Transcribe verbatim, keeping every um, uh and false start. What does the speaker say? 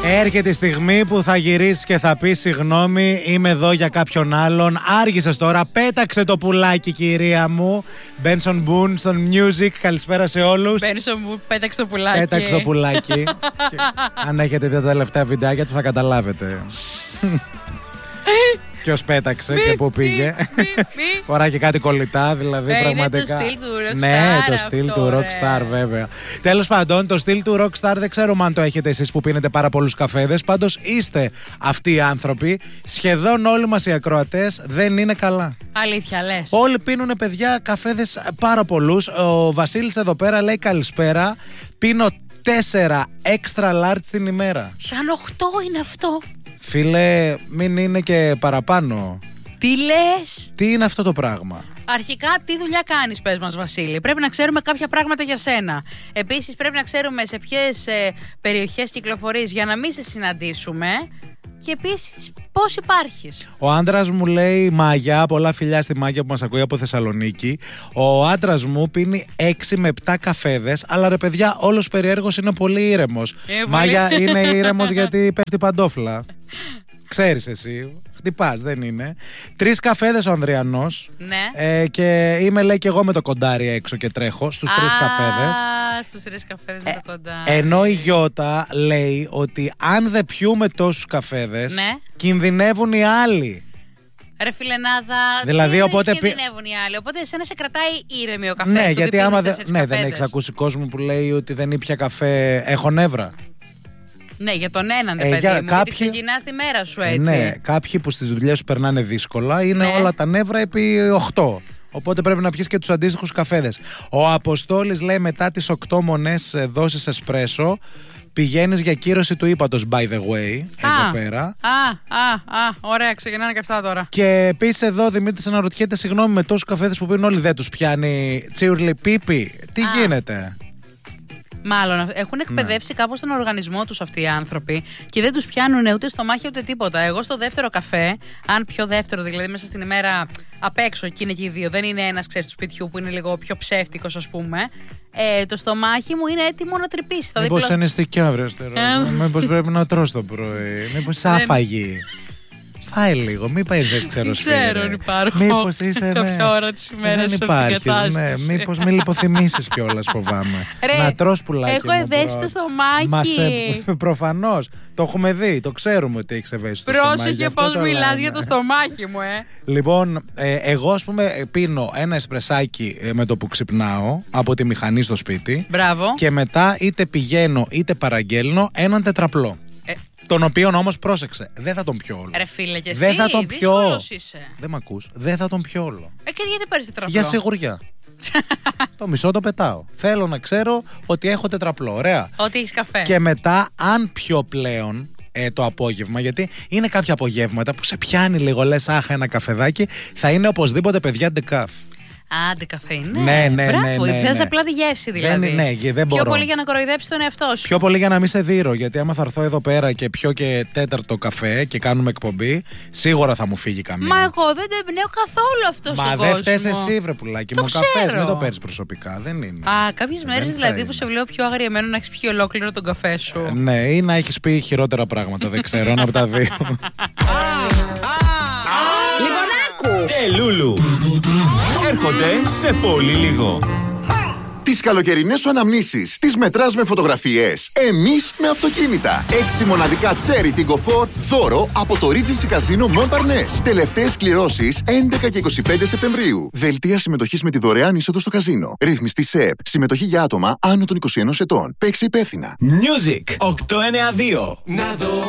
Έρχεται η στιγμή που θα γυρίσεις και θα πεις συγγνώμη, είμαι εδώ για κάποιον άλλον. Άργησες τώρα, πέταξε το πουλάκι, κυρία μου. Benson Boone στον Music, καλησπέρα σε όλους. Benson Boone, πέταξε το πουλάκι. Πέταξε το πουλάκι. Και αν έχετε δει τα τελευταία βιντεάκια του θα καταλάβετε ποιος πέταξε και πού πήγε. Φοράει και κάτι κολλητά, δηλαδή ε, πραγματικά. Είναι το στυλ του Rockstar. Ναι, το στυλ του Rockstar, βέβαια. Τέλος πάντων, το στυλ του Rockstar δεν ξέρουμε αν το έχετε εσείς που πίνετε πάρα πολλούς καφέδες. Πάντως είστε αυτοί οι άνθρωποι. Σχεδόν όλοι μας οι ακροατές δεν είναι καλά. Αλήθεια, λες. Όλοι πίνουνε, παιδιά, καφέδες πάρα πολλούς. Ο Βασίλης εδώ πέρα λέει καλησπέρα. Πίνω τέσσερα extra large την ημέρα. Σαν οχτώ είναι αυτό. Φίλε, μην είναι και παραπάνω. Τι λες? Τι είναι αυτό το πράγμα? Αρχικά, τι δουλειά κάνεις, πες μας, Βασίλη? Πρέπει να ξέρουμε κάποια πράγματα για σένα. Επίσης, πρέπει να ξέρουμε σε ποιες ε, περιοχές κυκλοφορείς για να μην σε συναντήσουμε. Και επίσης, πώς υπάρχεις? Ο άντρας μου λέει Μάγια, πολλά φιλιά στη Μάγια που μας ακούει από Θεσσαλονίκη. Ο άντρας μου πίνει έξι με επτά καφέδες, αλλά ρε παιδιά, όλος περιέργως είναι πολύ ήρεμος. Ε, Μάγια πολύ. είναι ήρεμος γιατί πέφτει παντόφλα. Ξέρεις εσύ, χτυπάς, δεν είναι. Τρεις καφέδες ο Ανδριανός. Ναι. Ε, και είμαι, λέει, και εγώ με το κοντάρι έξω και τρέχω στους τρεις καφέδες. Α, στους τρεις καφέδες με το κοντάρι. Ε, ενώ η Γιώτα λέει ότι αν δεν πιούμε τόσους καφέδες, ναι, κινδυνεύουν οι άλλοι. Ρε φιλενάδα, δηλαδή, δεν οπότε κινδυνεύουν οι άλλοι. Οπότε εσένα σε κρατάει ήρεμη ο καφές. Ναι, ότι γιατί άμα δε, ναι, δεν καφέδες. έχεις ακούσει κόσμο που λέει ότι δεν ήπια καφέ, έχω νεύρα. Ναι, για τον έναν, Ε, παιδί για μου, κάποιοι- γιατί ξεκινάς τη μέρα σου έτσι. Ναι, κάποιοι που στις δουλειές σου περνάνε δύσκολα είναι Ναι. όλα τα νεύρα επί οκτώ. Οπότε πρέπει να πιεις και τους αντίστοιχους καφέδες. Ο Αποστόλης λέει μετά τις οκτώ μονές ε, δόσεις εσπρέσο πηγαίνεις για κύρωση του ύπατος, by the way, εδώ Α, πέρα. Α, α, α, ωραία, ξεκινάνε και αυτά τώρα. Και επίσης εδώ Δημήτρης αναρωτιέται, συγγνώμη, με τόσους καφέδες που πίνουν όλοι δεν τους πιάνει τσίουρλι πίπι. Τι Α. γίνεται? Μάλλον έχουν εκπαιδεύσει κάπως τον οργανισμό τους αυτοί οι άνθρωποι και δεν τους πιάνουν ούτε στομάχια ούτε τίποτα. Εγώ στο δεύτερο καφέ, αν πιω δεύτερο, δηλαδή μέσα στην ημέρα απ' έξω, εκεί είναι και οι δύο, δεν είναι ένας, ξέρεις, του σπιτιού που είναι λίγο πιο ψεύτικος, ας πούμε. Ε, το στομάχι μου είναι έτοιμο να τρυπήσει. Μήπως δίπλα... είναι στικιά, βρε αστερό. Μήπως πρέπει να τρως το πρωί. Μήπως άφαγη. Φάει λίγο, μην παίζεις έτσι, ξέρω, Δεν ξέρω αν υπάρχουν. Μήπως είσαι, ναι. Κάποια ώρα της ημέρας Δεν σε αυτήν την υπάρχεις, ναι. κατάσταση. Μήπως μην λιποθυμήσεις κιόλας, φοβάμαι. Ρε, να τρως πουλάκι έχω μου, ευαίσθητο προ- στομάχι. Μας, ε, προφανώς, το έχουμε δει, το ξέρουμε ότι έχεις ευαίσθητο στομάχι. γι' Πρόσεχε αυτό πώς το μιλάς λέμε. για το στομάχι μου, ε. Λοιπόν, ε, εγώ ας πούμε πίνω ένα εσπρεσάκι ε, με το που ξυπνάω από τη μηχανή στο σπίτι. Μπράβο. Και μετά είτε πηγαίνω είτε παραγγέλνω έναν τετραπλό. Ε, Τον οποίον όμως πρόσεξε, δεν θα τον πιω όλο. Ρε φίλε, και εσύ Δεν θα τον πιω. δύσκολος είσαι. Δεν μ' ακούς, δεν θα τον πιω όλο. Ε, και γιατί παίρνεις τετραπλό? Για σιγουριά. Το μισό το πετάω. Θέλω να ξέρω ότι έχω τετραπλό. Ωραία. Ότι έχεις καφέ. Και μετά, αν πιω πλέον ε, το απόγευμα, γιατί είναι κάποια απογεύματα που σε πιάνει λίγο, λες άχ, ένα καφεδάκι, θα είναι οπωσδήποτε, παιδιά, ντεκάφ. Άντε καφέ, ναι. Ναι, ναι, Μπράβο, ναι, ναι, θες ναι. απλά τη γεύση δηλαδή. Δεν, ναι, δεν μπορώ. Πιο πολύ για να κοροϊδέψεις τον εαυτό σου. Πιο πολύ για να μην σε δείρω. Γιατί άμα θα έρθω εδώ πέρα και πιω και τέταρτο καφέ και κάνουμε εκπομπή, σίγουρα θα μου φύγει καμία. Μα εγώ δεν το εμπνέω καθόλου αυτό στον Μα κόσμο. δεν φταίς εσύ, βρε πουλάκι Το μου. Καφές, ξέρω. μην το παίρνεις προσωπικά. Δεν είναι. Α, κάποιες μέρες θα δηλαδή είναι. που σε βλέπω πιο αγριεμένο να έχεις πιει ολόκληρο τον καφέ σου. Ε, ναι, ή να έχεις πει χειρότερα πράγματα. Δεν ξέρω, ένα από τα δύο. Λιγονάκου και Λούλου έρχονται σε πολύ λίγο. Τις καλοκαιρινές σου αναμνήσεις τις μετράς με φωτογραφίες. Εμείς με αυτοκίνητα. Έξι μοναδικά Cherry Tiggo φορ δώρο από το Regency Casino Montparnasse. Τελευταίες κληρώσεις έντεκα και είκοσι πέντε Σεπτεμβρίου. Δελτία συμμετοχής με τη δωρεάν είσοδο στο καζίνο. Ρύθμιστη ΣΕΠ. Συμμετοχή για άτομα άνω των είκοσι ενός ετών. Παίξε υπεύθυνα. Music οκτακόσια ενενήντα δύο. Να δω